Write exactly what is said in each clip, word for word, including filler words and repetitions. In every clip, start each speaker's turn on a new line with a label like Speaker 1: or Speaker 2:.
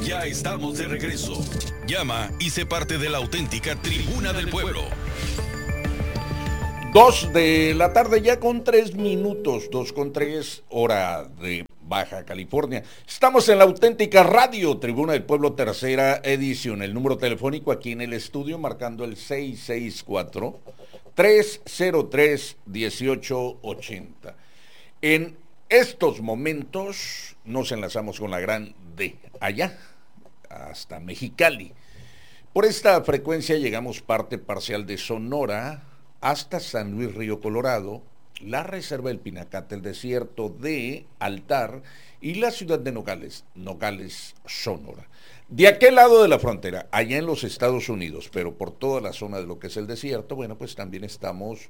Speaker 1: Ya estamos de regreso. Llama y sé parte de la auténtica Tribuna del Pueblo.
Speaker 2: Dos de la tarde ya con tres minutos, dos con tres, hora de Baja California. Estamos en la auténtica radio, Tribuna del Pueblo, tercera edición. El número telefónico aquí en el estudio, marcando el seis seis cuatro, tres cero tres, uno ocho ocho cero. En estos momentos nos enlazamos con la gran D, allá, hasta Mexicali. Por esta frecuencia llegamos parte parcial de Sonora hasta San Luis Río Colorado, la Reserva del Pinacate, el desierto de Altar y la ciudad de Nogales, Nogales, Sonora. De aquel lado de la frontera, allá en los Estados Unidos, pero por toda la zona de lo que es el desierto, bueno, pues también estamos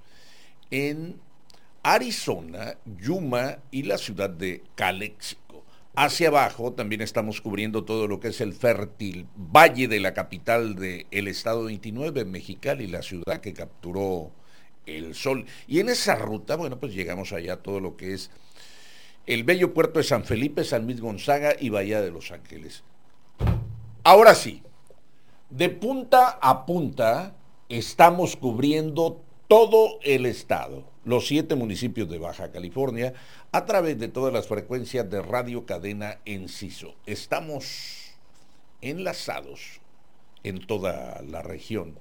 Speaker 2: en Arizona, Yuma y la ciudad de Calexico. Hacia abajo también estamos cubriendo todo lo que es el fértil valle de la capital del estado veintinueve, Mexicali, la ciudad que capturó el sol. Y en esa ruta, bueno, pues llegamos allá a todo lo que es el bello puerto de San Felipe, San Luis Gonzaga y Bahía de Los Ángeles. Ahora sí, de punta a punta estamos cubriendo todo el estado, los siete municipios de Baja California, a través de todas las frecuencias de Radio Cadena Enciso. Estamos enlazados en toda la región.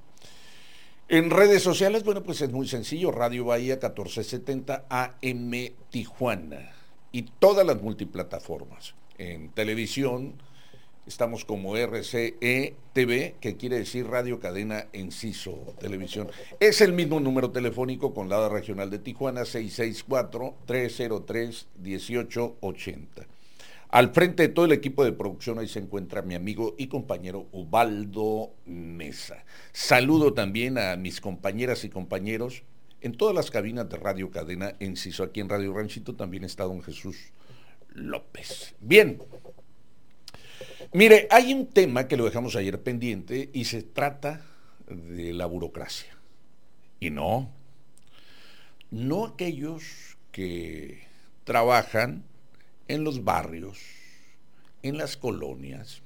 Speaker 2: En redes sociales, bueno, pues es muy sencillo, Radio Bahía catorce setenta A M Tijuana y todas las multiplataformas. En televisión estamos como R C E T V, que quiere decir Radio Cadena Enciso Televisión. Es el mismo número telefónico con la regional de Tijuana, seis seis cuatro, tres cero tres, uno ocho ocho cero. Al frente de todo el equipo de producción ahí se encuentra mi amigo y compañero Ubaldo Mesa. Saludo también a mis compañeras y compañeros en todas las cabinas de Radio Cadena Enciso. Aquí en Radio Ranchito también está don Jesús López. Bien. Mire, hay un tema que lo dejamos ayer pendiente y se trata de la burocracia. Y no, no aquellos que trabajan en los barrios, en las colonias,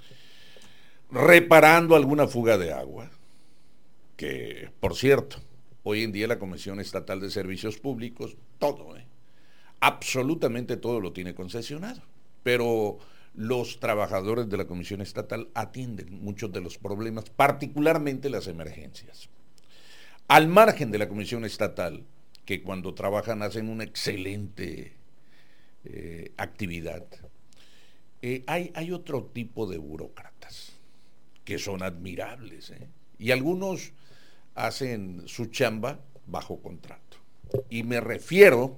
Speaker 2: reparando alguna fuga de agua, que, por cierto, hoy en día la Comisión Estatal de Servicios Públicos, todo, ¿eh? absolutamente todo lo tiene concesionado, pero los trabajadores de la Comisión Estatal atienden muchos de los problemas, particularmente las emergencias. Al margen de la Comisión Estatal, que cuando trabajan hacen una excelente eh, actividad, eh, hay, hay otro tipo de burócratas que son admirables, ¿eh? y algunos hacen su chamba bajo contrato. Y me refiero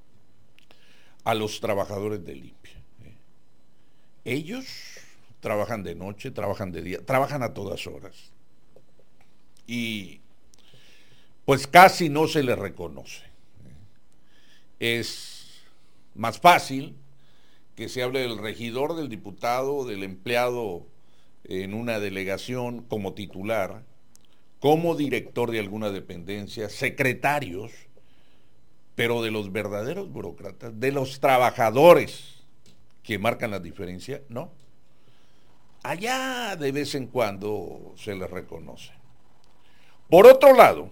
Speaker 2: a los trabajadores de limpia. Ellos trabajan de noche, trabajan de día, trabajan a todas horas. Y pues casi no se les reconoce. Es más fácil que se hable del regidor, del diputado, del empleado en una delegación como titular, como director de alguna dependencia, secretarios, pero de los verdaderos burócratas, de los trabajadores que marcan la diferencia, no. Allá de vez en cuando se les reconoce. Por otro lado,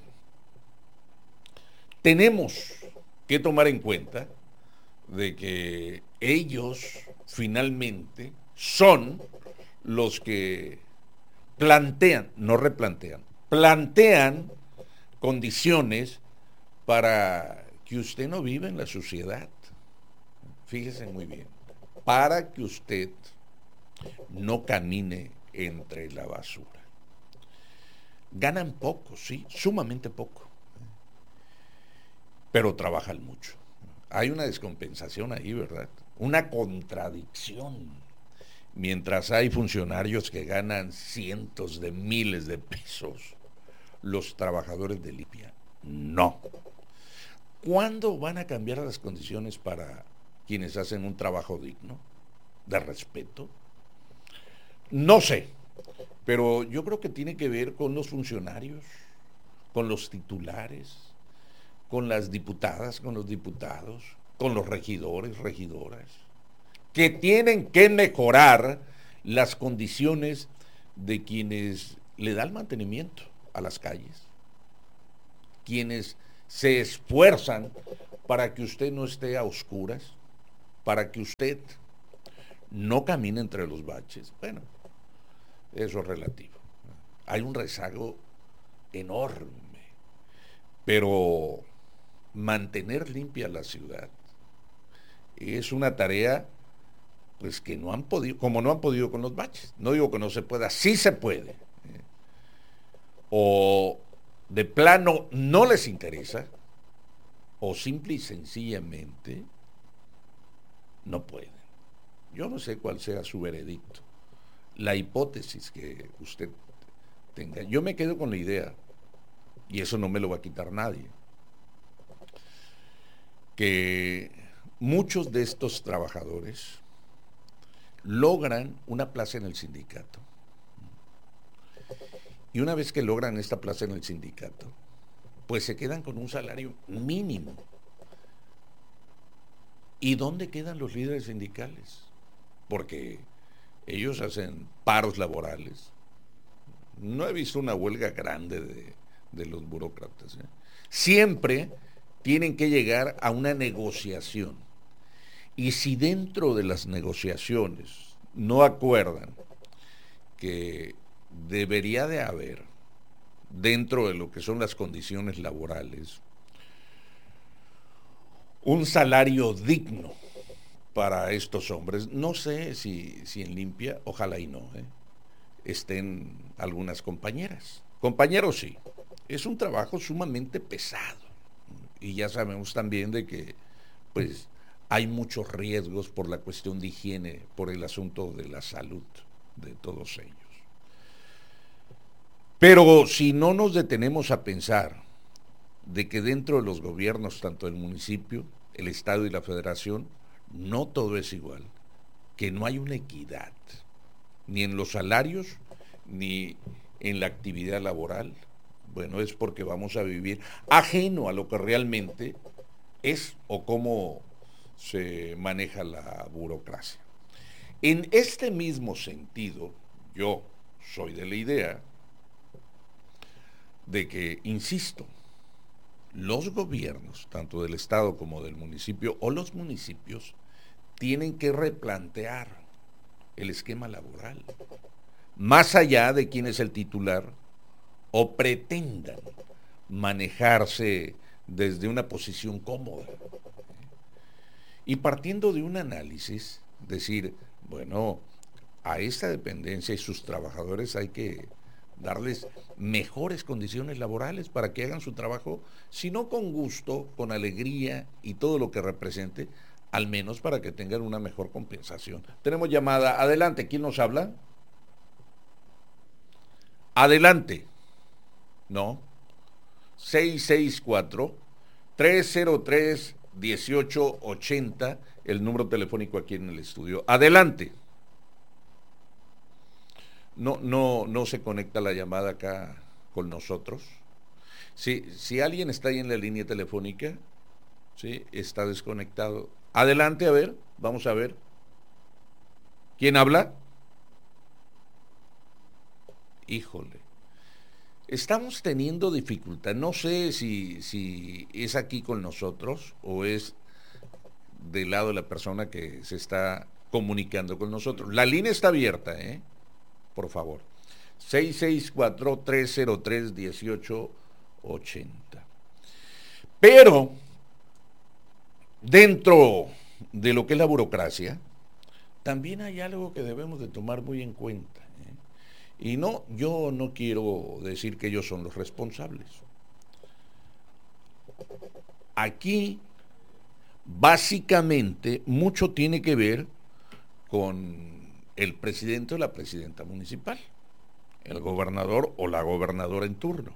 Speaker 2: tenemos que tomar en cuenta de que ellos finalmente son los que plantean, no replantean, plantean condiciones para que usted no viva en la suciedad. Fíjese muy bien. Para que usted no camine entre la basura. Ganan poco, sí, sumamente poco, pero trabajan mucho. Hay una descompensación ahí, ¿verdad? Una contradicción. Mientras hay funcionarios que ganan cientos de miles de pesos, los trabajadores de limpia, no. ¿Cuándo van a cambiar las condiciones para quienes hacen un trabajo digno, de respeto? No sé, pero yo creo que tiene que ver con los funcionarios, con los titulares, con las diputadas, con los diputados, con los regidores, regidoras, que tienen que mejorar las condiciones de quienes le dan mantenimiento a las calles, quienes se esfuerzan para que usted no esté a oscuras, para que usted no camine entre los baches. Bueno, eso es relativo. Hay un rezago enorme, pero mantener limpia la ciudad es una tarea pues que no han podido, como no han podido con los baches. No digo que no se pueda, sí se puede. ¿eh? O de plano no les interesa, o simple y sencillamente no pueden. Yo no sé cuál sea su veredicto, la hipótesis que usted tenga. Yo me quedo con la idea, y eso no me lo va a quitar nadie, que muchos de estos trabajadores logran una plaza en el sindicato. Y una vez que logran esta plaza en el sindicato, pues se quedan con un salario mínimo. ¿Y dónde quedan los líderes sindicales? Porque ellos hacen paros laborales. No he visto una huelga grande de, de los burócratas. ¿eh? Siempre tienen que llegar a una negociación. Y si dentro de las negociaciones no acuerdan que debería de haber, dentro de lo que son las condiciones laborales, un salario digno para estos hombres, no sé si, si en limpia, ojalá y no, ¿eh? estén algunas compañeras. Compañeros sí, es un trabajo sumamente pesado. Y ya sabemos también de que, pues, hay muchos riesgos por la cuestión de higiene, por el asunto de la salud de todos ellos. Pero si no nos detenemos a pensar de que dentro de los gobiernos, tanto del municipio, el estado y la federación, no todo es igual, que no hay una equidad, ni en los salarios, ni en la actividad laboral, bueno, es porque vamos a vivir ajeno a lo que realmente es o cómo se maneja la burocracia. En este mismo sentido, yo soy de la idea de que, insisto, los gobiernos, tanto del estado como del municipio, o los municipios, tienen que replantear el esquema laboral, más allá de quién es el titular, o pretendan manejarse desde una posición cómoda. Y partiendo de un análisis, decir, bueno, a esta dependencia y sus trabajadores hay que darles mejores condiciones laborales para que hagan su trabajo, si no con gusto, con alegría y todo lo que represente, al menos para que tengan una mejor compensación. Tenemos llamada, adelante, ¿quién nos habla? Adelante. No. seis seis cuatro, tres cero tres, uno ocho ocho cero, el número telefónico aquí en el estudio. Adelante. No, no, no se conecta la llamada acá con nosotros. Si, si alguien está ahí en la línea telefónica, ¿sí? Está desconectado. Adelante, a ver, vamos a ver. ¿Quién habla? Híjole. Estamos teniendo dificultad. No sé si, si es aquí con nosotros o es del lado de la persona que se está comunicando con nosotros. La línea está abierta, ¿eh? Por favor. seis seis cuatro, tres cero tres, uno ocho ocho cero. Pero, dentro de lo que es la burocracia, también hay algo que debemos de tomar muy en cuenta. ¿eh? Y no, yo no quiero decir que ellos son los responsables. Aquí, básicamente, mucho tiene que ver con el presidente o la presidenta municipal, el gobernador o la gobernadora en turno.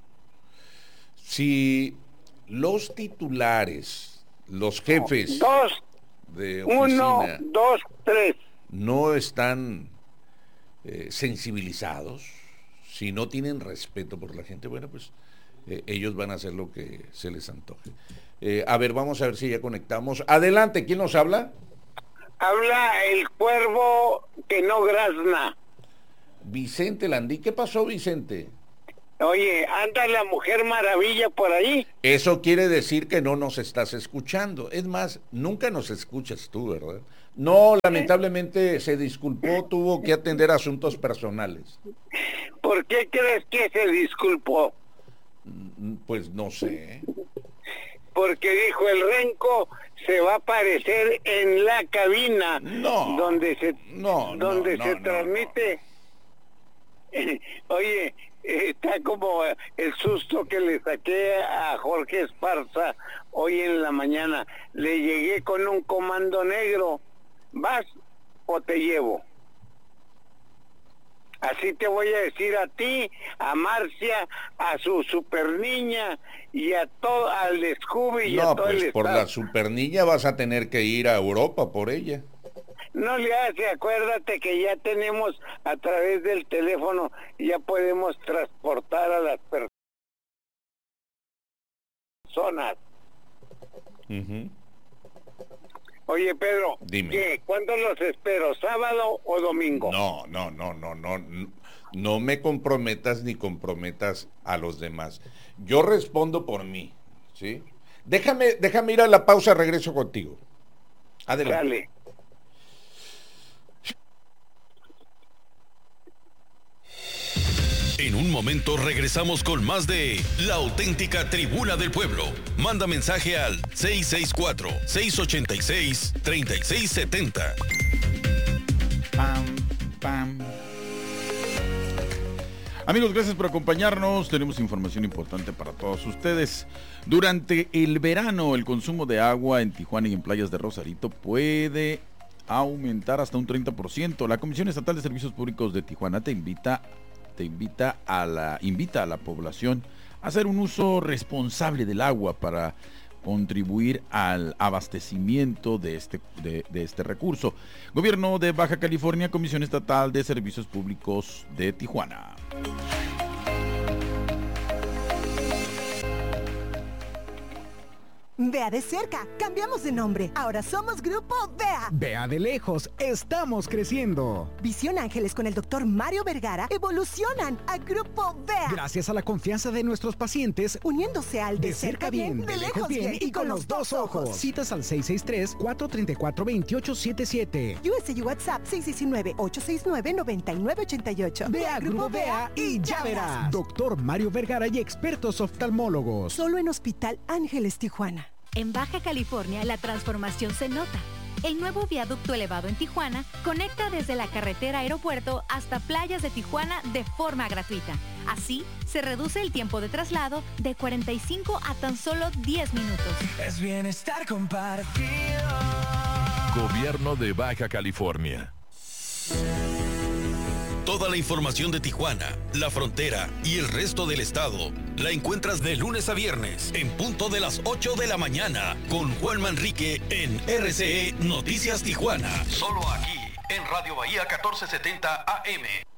Speaker 2: Si los titulares, los jefes
Speaker 3: dos,
Speaker 2: de oficina
Speaker 3: uno, dos, tres.
Speaker 2: no están eh, sensibilizados, si no tienen respeto por la gente, bueno, pues eh, ellos van a hacer lo que se les antoje. Eh, a ver, vamos a ver si ya conectamos. Adelante, ¿quién nos habla?
Speaker 3: Habla el cuervo que no grazna.
Speaker 2: Vicente Landí. ¿Qué pasó, Vicente?
Speaker 3: Oye, ¿anda la Mujer Maravilla por ahí?
Speaker 2: Eso quiere decir que no nos estás escuchando. Es más, nunca nos escuchas tú, ¿verdad? No, lamentablemente se disculpó, tuvo que atender asuntos personales.
Speaker 3: ¿Por qué crees que se disculpó?
Speaker 2: Pues no sé.
Speaker 3: Porque dijo, el renco se va a aparecer en la cabina.
Speaker 2: No.
Speaker 3: Donde se,
Speaker 2: no,
Speaker 3: donde
Speaker 2: no,
Speaker 3: se
Speaker 2: no,
Speaker 3: transmite. No, no. Oye, está como el susto que le saqué a Jorge Esparza hoy en la mañana. Le llegué con un comando negro. ¿Vas o te llevo? Así te voy a decir a ti, a Marcia, a su super niña y a todo, al Scooby y
Speaker 2: no,
Speaker 3: a todo
Speaker 2: pues
Speaker 3: el
Speaker 2: por
Speaker 3: estado.
Speaker 2: la super niña vas a tener que ir a Europa por ella.
Speaker 3: No le hace, acuérdate que ya tenemos a través del teléfono, ya podemos transportar a las personas.
Speaker 2: Uh-huh.
Speaker 3: Oye, Pedro,
Speaker 2: dime.
Speaker 3: ¿qué? ¿Cuándo los espero? ¿Sábado o domingo?
Speaker 2: No, no, no, no, no, no me comprometas ni comprometas a los demás. Yo respondo por mí, ¿sí? Déjame, déjame ir a la pausa, regreso contigo. Adelante.
Speaker 3: Dale.
Speaker 1: En un momento regresamos con más de La Auténtica Tribuna del Pueblo. Manda mensaje al seis seis cuatro, seis ocho seis, tres seis siete cero.
Speaker 4: Pam, pam. Amigos, gracias por acompañarnos. Tenemos información importante para todos ustedes. Durante el verano, el consumo de agua en Tijuana y en playas de Rosarito puede aumentar hasta un treinta por ciento. La Comisión Estatal de Servicios Públicos de Tijuana te invita te invita a la invita a la población a hacer un uso responsable del agua para contribuir al abastecimiento de este, de, de este recurso. Gobierno de Baja California, Comisión Estatal de Servicios Públicos de Tijuana.
Speaker 5: Vea de cerca, cambiamos de nombre. Ahora somos Grupo Vea.
Speaker 6: Vea de lejos, estamos creciendo.
Speaker 5: Visión Ángeles con el doctor Mario Vergara evolucionan a Grupo Vea.
Speaker 6: Gracias a la confianza de nuestros pacientes,
Speaker 5: uniéndose al de, de cerca bien, bien, de lejos bien, bien y con los dos ojos.
Speaker 6: Citas al seis seis tres, cuatro tres cuatro, dos ocho siete siete.
Speaker 5: U S A WhatsApp seis seis nueve, ocho seis nueve, nueve nueve ocho ocho.
Speaker 6: Vea Grupo Vea y ya verás. Doctor Mario Vergara y expertos oftalmólogos.
Speaker 5: Solo en Hospital Ángeles Tijuana.
Speaker 7: En Baja California la transformación se nota. El nuevo viaducto elevado en Tijuana conecta desde la carretera aeropuerto hasta playas de Tijuana de forma gratuita. Así, se reduce el tiempo de traslado de cuarenta y cinco a tan solo diez minutos.
Speaker 8: Es bienestar compartido.
Speaker 1: Gobierno de Baja California. Toda la información de Tijuana, la frontera y el resto del estado la encuentras de lunes a viernes en punto de las ocho de la mañana con Juan Manrique en R C E Noticias Tijuana. Solo aquí en Radio Bahía catorce setenta A M.